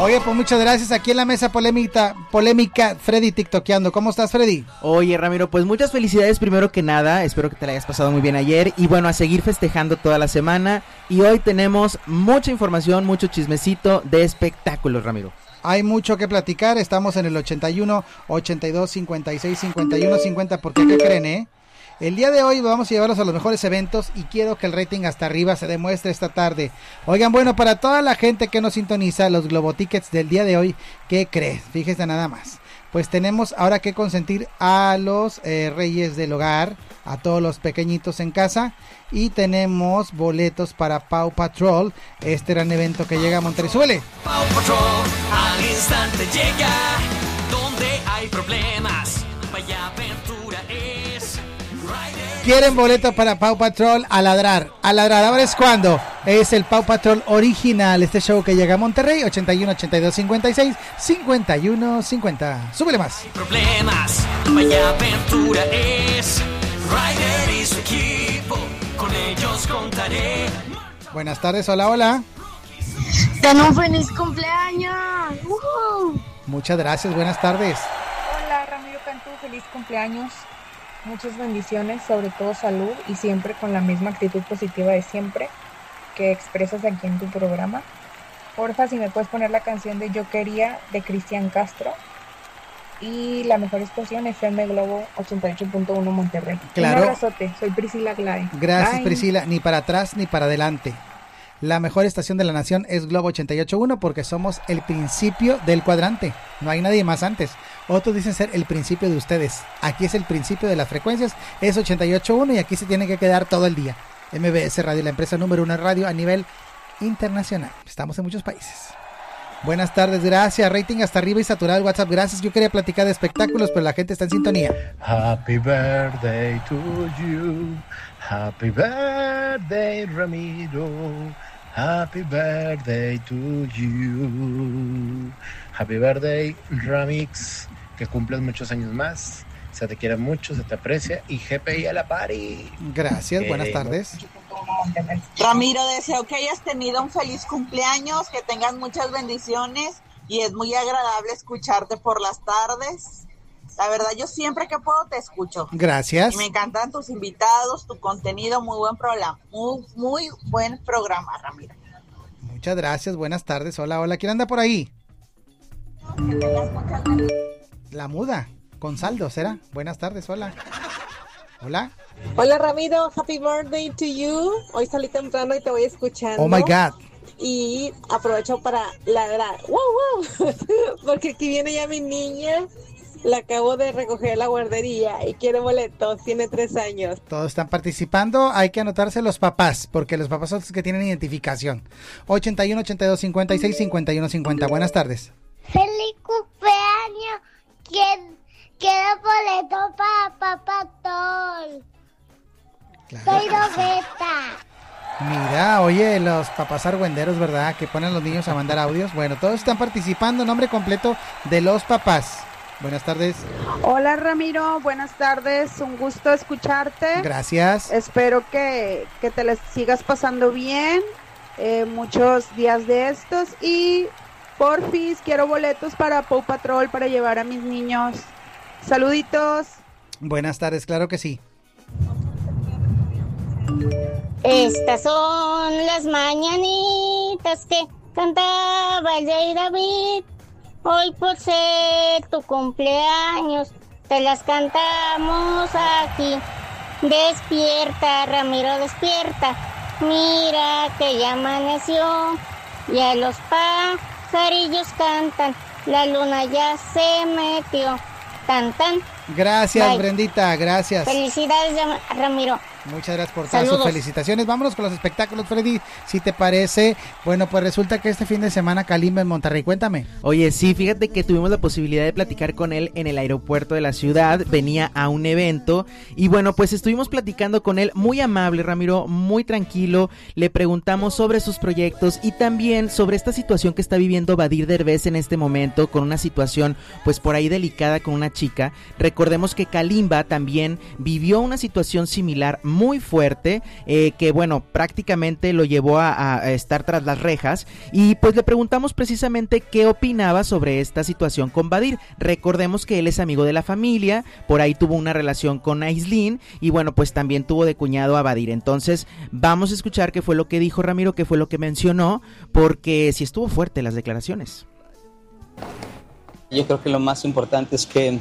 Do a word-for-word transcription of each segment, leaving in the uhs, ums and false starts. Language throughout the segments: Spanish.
Oye, pues muchas gracias. Aquí en la mesa polémica, polémica, Freddy tiktokeando. ¿Cómo estás, Freddy? Oye, Ramiro, pues muchas felicidades primero que nada. Espero que te la hayas pasado muy bien ayer. Y bueno, a seguir festejando toda la semana. Y hoy tenemos mucha información, mucho chismecito de espectáculos, Ramiro. Hay mucho que platicar. Estamos en el ochenta y uno, ochenta y dos, cincuenta y seis, cincuenta y uno, cincuenta. ¿Por qué? ¿Qué creen, eh? El día de hoy vamos a llevarlos a los mejores eventos y quiero que el rating hasta arriba se demuestre esta tarde. Oigan, bueno, para toda la gente que nos sintoniza, los Globo Tickets del día de hoy, ¿qué crees? Fíjense nada más. Pues tenemos ahora que consentir a los eh, reyes del hogar, a todos los pequeñitos en casa. Y tenemos boletos para Paw Patrol, este gran evento que llega a Monterrey. ¡Súbele! Paw Patrol al instante llega, donde hay problemas, vaya aventura es. ¿Quieren boleto para Paw Patrol? A ladrar, a ladrar. Ahora es cuando es el Paw Patrol original, este show que llega a Monterrey. Ochenta y uno, ochenta y dos, cincuenta y seis, cincuenta y uno, cincuenta. Súbele más. Problemas, vaya aventura es. Ryder y su equipo, con ellos contaré. Buenas tardes, hola, hola. ¡Ten un feliz cumpleaños! ¡Uh! Muchas gracias, buenas tardes. Hola, Ramiro Cantú, feliz cumpleaños. Muchas bendiciones, sobre todo salud y siempre con la misma actitud positiva de siempre que expresas aquí en tu programa. Porfa, si me puedes poner la canción de Yo Quería de Cristian Castro. Y la mejor estación F M Globo ochenta y ocho punto uno Monterrey. Claro. Un abrazote, soy Priscila Glade. Gracias, Bye. Priscila, ni para atrás ni para adelante. La mejor estación de la nación es Globo ochenta y ocho punto uno porque somos el principio del cuadrante. No hay nadie más antes. Otros dicen ser el principio de ustedes. Aquí es el principio de las frecuencias. Es ochenta y ocho punto uno y aquí se tiene que quedar todo el día. M B S Radio, la empresa número uno en radio a nivel internacional. Estamos en muchos países. Buenas tardes, gracias. Rating hasta arriba y saturado el WhatsApp. Gracias. Yo quería platicar de espectáculos, pero la gente está en sintonía. Happy birthday to you. Happy birthday, Ramiro. Happy birthday to you. Happy birthday, Ramix. Que cumplas muchos años más. Se te quiere mucho, se te aprecia. Y G P I a la party. Gracias, buenas Eh, tardes. Ramiro, deseo que hayas tenido un feliz cumpleaños, que tengas muchas bendiciones y es muy agradable escucharte por las tardes. La verdad, yo siempre que puedo te escucho. Gracias. Y me encantan tus invitados, tu contenido, muy buen programa, muy, muy buen programa, Ramiro. Muchas gracias, buenas tardes. Hola, hola. ¿Quién anda por ahí? La muda, con saldo, ¿será? Buenas tardes, hola. Hola. Hola Ramiro, happy birthday to you. Hoy salí temprano y te voy escuchando. Oh my God. Y aprovecho para ladrar. ¡Wow, wow! Porque aquí viene ya mi niña. La acabo de recoger a la guardería y quiere boletos. Tiene tres años. Todos están participando. Hay que anotarse los papás, porque los papás son los que tienen identificación. ochenta y uno, ochenta y dos, cincuenta y seis, cincuenta y uno, cincuenta. Buenas tardes. ¡Feliz cumpleaños! ¿Quién quiere boleto para Papá Tol? Soy Roberta. Mira, oye, los papás argüenderos, ¿verdad? Que ponen a los niños a mandar audios. Bueno, todos están participando. Nombre completo de los papás. Buenas tardes. Hola, Ramiro, buenas tardes. Un gusto escucharte. Gracias. Espero que, que te les sigas pasando bien. Eh, muchos días de estos. Y porfis, quiero boletos para Paw Patrol para llevar a mis niños. Saluditos. Buenas tardes, claro que sí. Estas son las mañanitas que cantaba el rey David. Hoy por ser tu cumpleaños, te las cantamos aquí. Despierta, Ramiro, despierta. Mira que ya amaneció. Ya los pajarillos cantan. La luna ya se metió. Tan, tan. Gracias, Bye. Brendita, gracias. Felicidades, Ramiro. Muchas gracias por todas Saludos. sus felicitaciones. Vámonos con los espectáculos, Freddy, si te parece. Bueno, pues resulta que este fin de semana Kalimba en Monterrey, cuéntame. Oye, sí, fíjate que tuvimos la posibilidad de platicar con él en el aeropuerto de la ciudad, venía a un evento y bueno, pues estuvimos platicando con él, muy amable, Ramiro, muy tranquilo, le preguntamos sobre sus proyectos y también sobre esta situación que está viviendo Badir Derbez en este momento, con una situación pues por ahí delicada con una chica. Recordemos que Kalimba también vivió una situación similar muy fuerte, eh, que bueno, prácticamente lo llevó a, a estar tras las rejas, y pues le preguntamos precisamente qué opinaba sobre esta situación con Badir. Recordemos que él es amigo de la familia, por ahí tuvo una relación con Aislinn, y bueno, pues también tuvo de cuñado a Badir. Entonces vamos a escuchar qué fue lo que dijo Ramiro, qué fue lo que mencionó, porque sí estuvo fuerte las declaraciones. Yo creo que lo más importante es que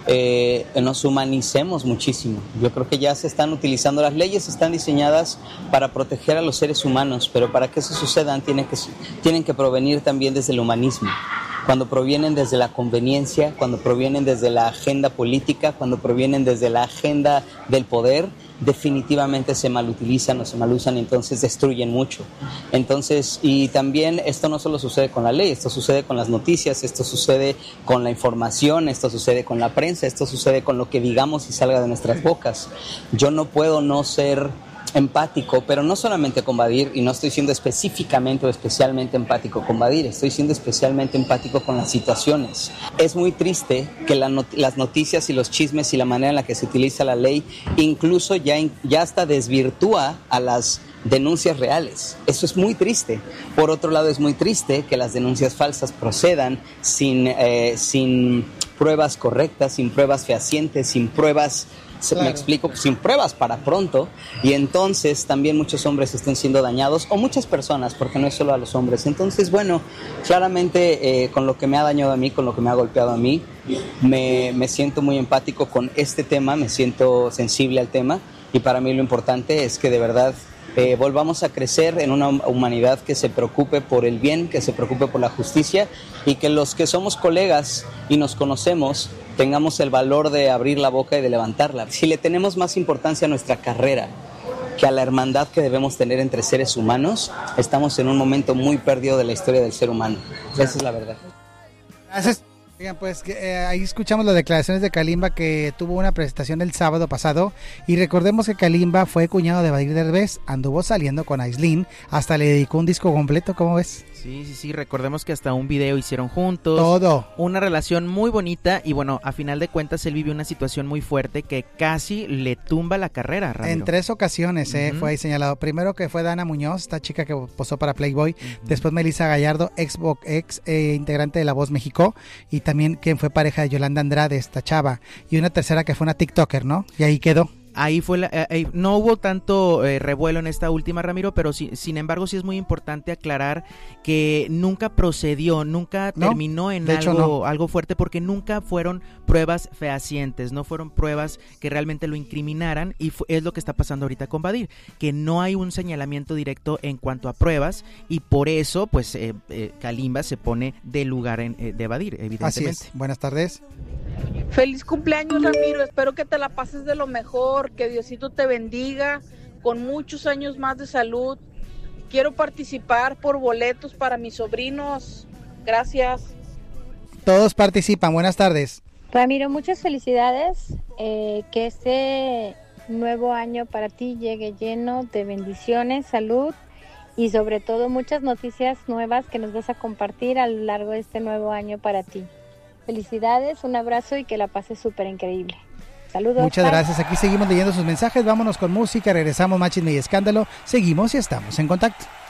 eh, nos humanicemos muchísimo. Yo creo que ya se están utilizando, las leyes están diseñadas para proteger a los seres humanos, pero para que eso suceda tienen que, tienen que provenir también desde el humanismo. Cuando provienen desde la conveniencia, cuando provienen desde la agenda política, cuando provienen desde la agenda del poder, definitivamente se malutilizan o se malusan y entonces destruyen mucho. Entonces, y también esto no solo sucede con la ley, esto sucede con las noticias, esto sucede con la información, esto sucede con la prensa, esto sucede con lo que digamos y salga de nuestras bocas. Yo no puedo no ser empático, pero no solamente con Badir, y no estoy siendo específicamente o especialmente empático con Badir, estoy siendo especialmente empático con las situaciones. Es muy triste que la not- las noticias y los chismes y la manera en la que se utiliza la ley incluso ya, in- ya hasta desvirtúa a las denuncias reales. Eso es muy triste. Por otro lado, es muy triste que las denuncias falsas procedan sin, eh, sin pruebas correctas, sin pruebas fehacientes, sin pruebas, claro. Me explico, sin pruebas para pronto, y entonces también muchos hombres estén siendo dañados, o muchas personas, porque no es solo a los hombres. Entonces, bueno, claramente eh, con lo que me ha dañado a mí, con lo que me ha golpeado a mí, me, me siento muy empático con este tema, me siento sensible al tema, y para mí lo importante es que de verdad Eh, volvamos a crecer en una humanidad que se preocupe por el bien, que se preocupe por la justicia, y que los que somos colegas y nos conocemos tengamos el valor de abrir la boca y de levantarla. Si le tenemos más importancia a nuestra carrera que a la hermandad que debemos tener entre seres humanos, estamos en un momento muy perdido de la historia del ser humano. Esa es la verdad. Gracias. Oigan, pues que, eh, ahí escuchamos las declaraciones de Kalimba, que tuvo una presentación el sábado pasado, y recordemos que Kalimba fue cuñado de Badir Derbez, anduvo saliendo con Aislinn, hasta le dedicó un disco completo, ¿cómo ves? Sí, sí, sí, recordemos que hasta un video hicieron juntos. Todo. Una relación muy bonita, y bueno, a final de cuentas él vive una situación muy fuerte que casi le tumba la carrera, Ramiro. En tres ocasiones eh, uh-huh. fue ahí señalado. Primero que fue Dana Muñoz, esta chica que posó para Playboy. Uh-huh. Después Melissa Gallardo, ex, ex eh, integrante de La Voz México. Y también quien fue pareja de Yolanda Andrade, esta chava. Y una tercera que fue una TikToker, ¿no? Y ahí quedó. Ahí fue, la, eh, no hubo tanto eh, revuelo en esta última, Ramiro, pero sí, sin embargo sí es muy importante aclarar que nunca procedió, nunca no, terminó en algo, no. algo fuerte, porque nunca fueron pruebas fehacientes, no fueron pruebas que realmente lo incriminaran, y fu- es lo que está pasando ahorita con Badir, que no hay un señalamiento directo en cuanto a pruebas, y por eso pues eh, eh, Kalimba se pone del lugar en, eh, de Badir, evidentemente. Así es. Buenas tardes. Feliz cumpleaños, Ramiro, espero que te la pases de lo mejor, que Diosito te bendiga con muchos años más de salud. Quiero participar por boletos para mis sobrinos, gracias. Todos participan, buenas tardes. Ramiro, muchas felicidades, eh, que este nuevo año para ti llegue lleno de bendiciones, salud y sobre todo muchas noticias nuevas que nos vas a compartir a lo largo de este nuevo año para ti. Felicidades, un abrazo y que la pases súper increíble. Saludos. Muchas bye. gracias, aquí seguimos leyendo sus mensajes, vámonos con música, regresamos, Machisme y Escándalo, seguimos y estamos en contacto.